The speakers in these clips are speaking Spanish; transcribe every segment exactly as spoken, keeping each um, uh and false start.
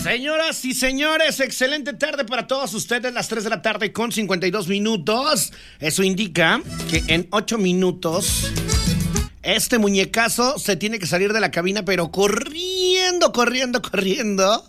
Señoras y señores, excelente tarde para todos ustedes, las tres de la tarde con cincuenta y dos minutos. Eso indica que en ocho minutos este muñecazo se tiene que salir de la cabina, pero corriendo, corriendo, corriendo.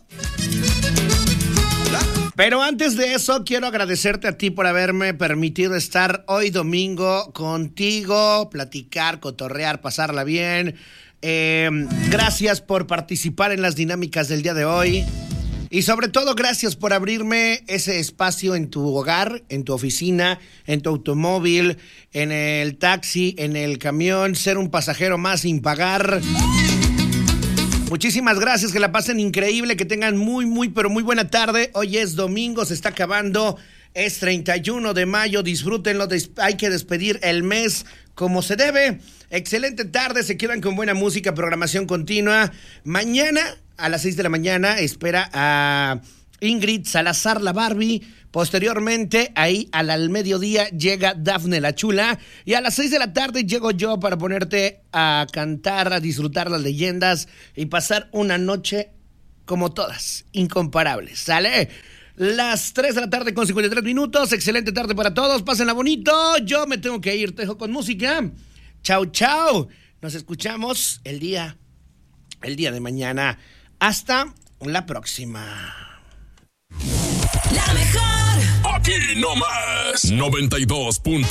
Pero antes de eso, quiero agradecerte a ti por haberme permitido estar hoy domingo contigo, platicar, cotorrear, pasarla bien. Eh, gracias por participar en las dinámicas del día de hoy. Y sobre todo, gracias por abrirme ese espacio en tu hogar, en tu oficina, en tu automóvil, en el taxi, en el camión, ser un pasajero más sin pagar. Muchísimas gracias, que la pasen increíble, que tengan muy, muy, pero muy buena tarde. Hoy es domingo, se está acabando, es treinta y uno de mayo, disfrútenlo, des- hay que despedir el mes como se debe. Excelente tarde, se quedan con buena música, programación continua. Mañana a las seis de la mañana espera a Ingrid Salazar, la Barbie. Posteriormente, ahí al, al mediodía llega Dafne la Chula. Y a las seis de la tarde llego yo para ponerte a cantar, a disfrutar las leyendas y pasar una noche como todas, incomparables. ¿Sale? Las tres de la tarde con cincuenta y tres minutos. Excelente tarde para todos. Pásenla bonito. Yo me tengo que ir. Te dejo con música. Chau, chau. Nos escuchamos el día, el día de mañana. Hasta la próxima. La mejor. Aquí nomás. noventa y dos punto